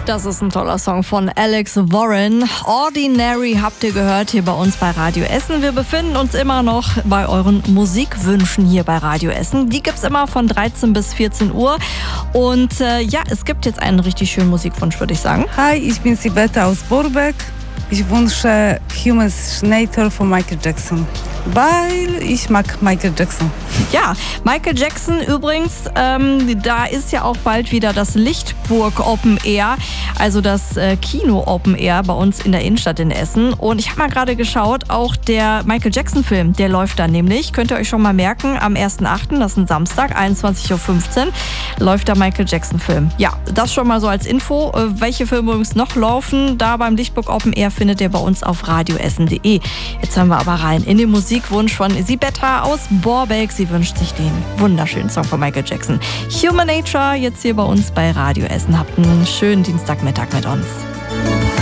Das ist ein toller Song von Alex Warren. Ordinary habt ihr gehört hier bei uns bei Radio Essen. Wir befinden uns immer noch bei euren Musikwünschen hier bei Radio Essen. Die gibt's immer von 13 bis 14 Uhr. Und es gibt jetzt einen richtig schönen Musikwunsch, würde ich sagen. Hi, ich bin Sibeta aus Borbeck. Ich wünsche Human Nature von Michael Jackson, weil ich mag Michael Jackson. Ja, Michael Jackson übrigens, da ist ja auch bald wieder das Lichtburg Open Air, also das Kino Open Air bei uns in der Innenstadt in Essen. Und ich habe mal gerade geschaut, auch der Michael Jackson Film, der läuft da nämlich, könnt ihr euch schon mal merken, am 1.8., das ist ein Samstag, 21.15 Uhr, läuft der Michael Jackson Film. Ja, das schon mal so als Info. Welche Filme übrigens noch laufen, da beim Lichtburg Open Air findet ihr bei uns auf radioessen.de. Jetzt hören wir aber rein in den Musikwunsch von Sibeta aus Borbeck. Sie wünscht sich den wunderschönen Song von Michael Jackson. Human Nature, jetzt hier bei uns bei Radio Essen. Habt einen schönen Dienstagmittag mit uns.